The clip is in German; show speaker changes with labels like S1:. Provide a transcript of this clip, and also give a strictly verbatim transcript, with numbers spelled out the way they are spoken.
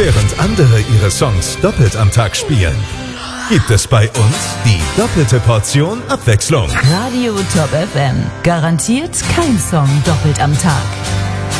S1: Während andere ihre Songs doppelt am Tag spielen, gibt es bei uns die doppelte Portion Abwechslung.
S2: Radio Top F M. Garantiert kein Song doppelt am Tag.